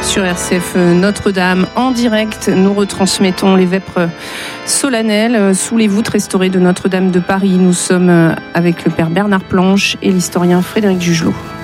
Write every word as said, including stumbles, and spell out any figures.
sur R C F Notre-Dame en direct. Nous retransmettons les vêpres solennelles sous les voûtes restaurées de Notre-Dame de Paris. Nous sommes avec le père Bernard Planche et l'historien Frédéric Jugelot.